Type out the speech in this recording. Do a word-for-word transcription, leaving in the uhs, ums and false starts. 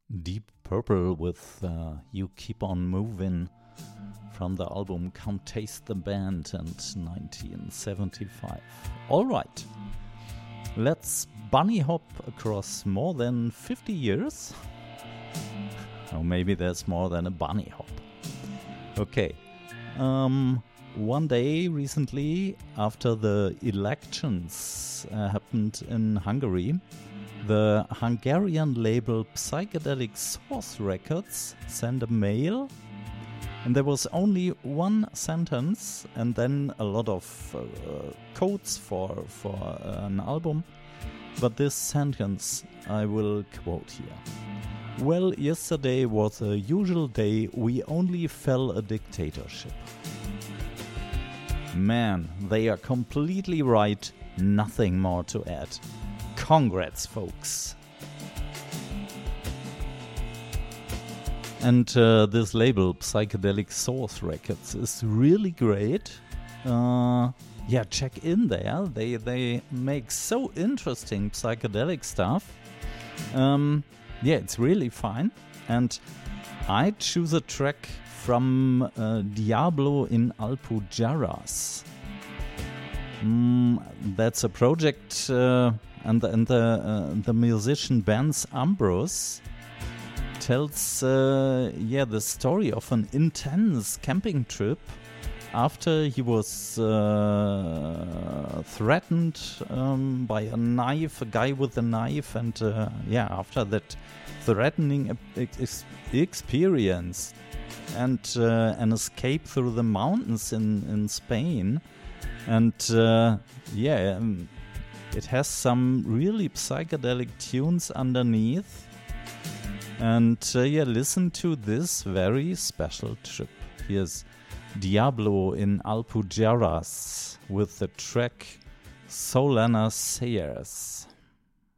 Deep Purple with uh, You Keep On Moving from the album Can't Taste the Band and nineteen seventy-five. All right, let's bunny hop across more than fifty years. Or maybe there's more than a bunny hop. Okay. Um, one day recently, after the elections uh, happened in Hungary, the Hungarian label Psychedelic Source Records sent a mail, and there was only one sentence and then a lot of uh, codes for, for uh, an album. But this sentence I will quote here. Well, yesterday was a usual day, we only fell a dictatorship. Man, they are completely right, nothing more to add. Congrats, folks. And uh, this label, Psychedelic Source Records, is really great. Uh, yeah, check in there. They they make so interesting psychedelic stuff. Um, yeah, it's really fine. And I choose a track from uh, Diablo in Alpujarras. Mm, that's a project, uh, and the, and the, uh, the musician Benz Ambrose tells uh, yeah the story of an intense camping trip after he was uh, threatened um, by a knife, a guy with a knife, and uh, yeah, after that threatening ex- experience and uh, an escape through the mountains in, in Spain, and uh, yeah, um, it has some really psychedelic tunes underneath. And uh, yeah, listen to this very special trip. Here's Diablo in Alpujarras with the track Solana Sayers.